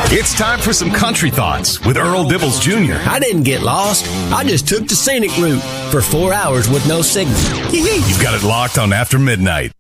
It's time for some country thoughts with Earl Dibbles Jr. I didn't get lost. I just took the scenic route for 4 hours with no signal. You've got it locked on After Midnight.